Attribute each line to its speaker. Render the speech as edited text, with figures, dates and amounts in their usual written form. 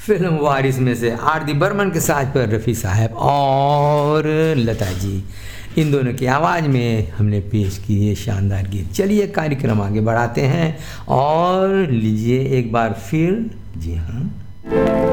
Speaker 1: Film वारिस में से आरती बर्मन के साथ पर रफ़ी साहब और लता जी, इन दोनों की आवाज़ में हमने पेश की ये शानदार गीत। चलिए कार्यक्रम आगे बढ़ाते हैं और लीजिए एक बार फिर, जी हाँ,